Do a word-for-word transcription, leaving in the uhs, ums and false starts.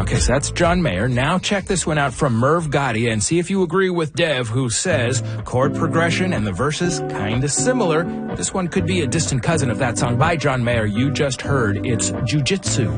Okay, so that's John Mayer. Now check this one out from Merv Gotti and see if you agree with Dev, who says chord progression and the verses kind of similar. This one could be a distant cousin of that song by John Mayer you just heard. It's Jiu-Jitsu.